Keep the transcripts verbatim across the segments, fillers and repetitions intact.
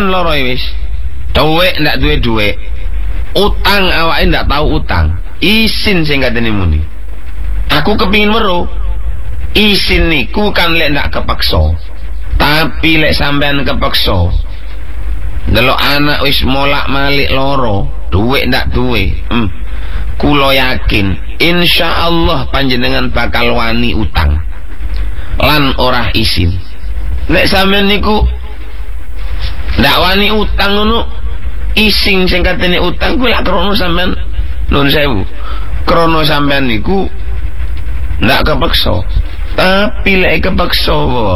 loro wis. Duwe ndak duwe duwe. Utang awake ndak tahu utang. Isin sing katene muni. Aku kepingin weruh. Isin niku kan lek ndak kepaksa. Tapi lek sampean kepaksa. Delok anak wis molak-malik loro, duwe ndak duwe. Hmm. Kula yakin insyaallah panjenengan bakal wani utang. Lan ora isin. Lek sampean niku ndak wani utang ngono, ising sing katene utang kuwi lak krono sampean nun sewu. Krono sampean niku ndak kepeksa. Tapi lek kepeksa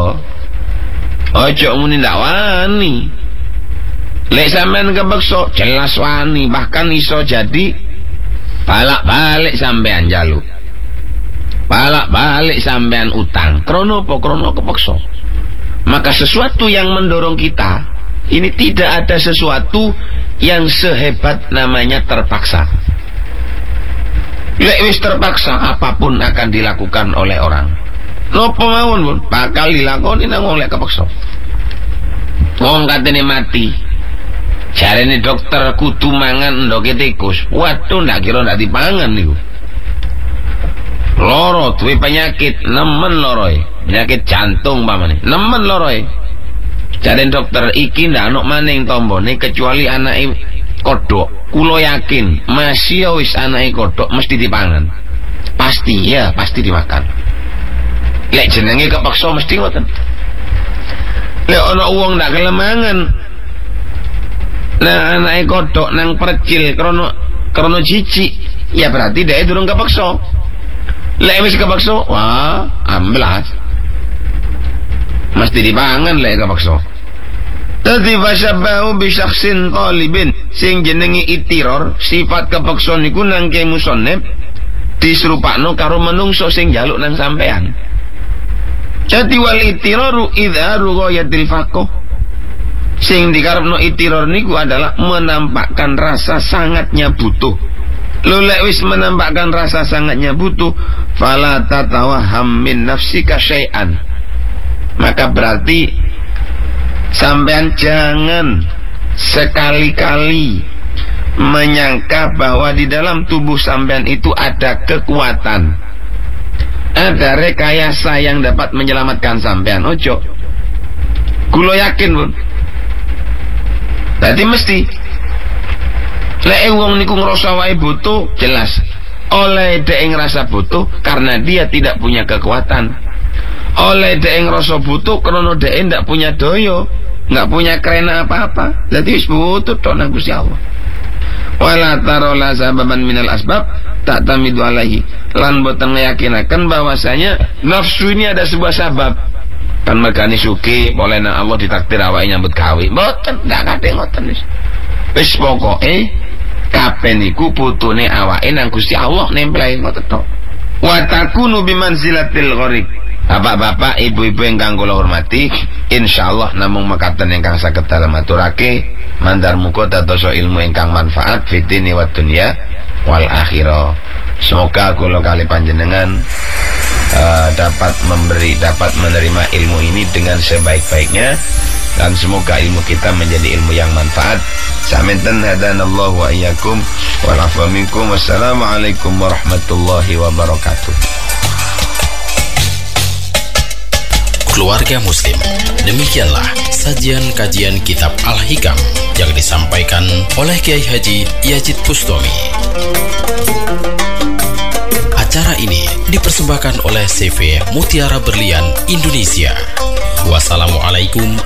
ojo muni ndak wani. Lek sampean kepeksa jelas wani, bahkan iso jadi balak-balik sampean jaluk. Balak-balik sampean utang. Krono apa? Krono kepeksa. Maka sesuatu yang mendorong kita ini tidak ada sesuatu yang sehebat namanya terpaksa. Lek wis terpaksa apapun akan dilakukan oleh orang. Nopo mawon pun bakal dilakoni nang oleh kepeksa. Wong katene mati. Jarene dokter kudu mangan ndoke tikus. Waduh ndak kira ndak dipangan niku. Loro duwe penyakit nemen loroe. Penyakit jantung pamane. Nemen loroe. Jarene dokter iki ndak ono maning tombone kecuali anake kodhok. Kula yakin masih wis anake kodhok mesti dipangan. Pasti ya, pasti dimakan. Lek jenenge kepaksa mesti ngoten. Lek ana wong ndak kelemangan nah anake kodhok nang percil krono krono jijik, ya berarti dhek durung kepaksa. Lek wis kepaksa, wah, amblas. Mesti dipangan lek kepaksa. Dadi fasyabahu bi syakhsin talibin sing jenenge itiror, sifat kepaksa niku nang ke musannif diserupakno karo menungso sing njaluk nang sampean. Jadi wal itiraru idharu ghayatil faqih. Sing dikarepno itiror niku adalah menampakkan rasa sangatnya butuh. Lu lek wis menampakkan rasa sangatnya butuh, fala tatawahham min nafsika syai'an. Maka berarti sampean jangan sekali-kali menyangka bahwa di dalam tubuh sampean itu ada kekuatan, ada rekayasa yang dapat menyelamatkan sampean. Ojo. Kulo yakin pun. Berarti mesti lek wong niku ngrasa wae butuh, jelas oleh dhek ngrasa butuh karena dia tidak punya kekuatan. Oleh dhek ngrasa butuh karena dhek ndak punya doyo, nggak punya krena apa-apa. Dadi wis butuh to nang Gusti Allah. Wala tarola sababan minal asbab tak tamidu alaihi. Lan boten ngeyakinaken bahwasanya nafsu ini ada sebuah sabab. Kan megani suki boleh na Allah ditakdir awake nyambut gawe. Mboten, ndak kate ngoten wis. Wis pokoke kabeh niku putune awake nang Gusti Allah nempel ngoten tok. Wa takunu bimanzilatil gharib. Bapak-bapak, ibu-ibu ingkang kula hormati, insyaallah namung mekaten ingkang saged dalem aturake mandar muga dadosa ilmu ingkang manfaat fitini wa dunya wal akhirah. Semoga kula kali panjenengan uh, dapat memberi, dapat menerima ilmu ini dengan sebaik-baiknya, dan semoga ilmu kita menjadi ilmu yang manfaat. Saminten hadanallahu wa iyyakum wa afa minkum. Wassalamualaikum warahmatullahi wabarakatuh. Keluarga Muslim, demikianlah sajian kajian kitab Al-Hikam yang disampaikan oleh Kiai Haji Yazid Bustami. Acara ini dipersembahkan oleh C V Mutiara Berlian Indonesia. Wassalamualaikum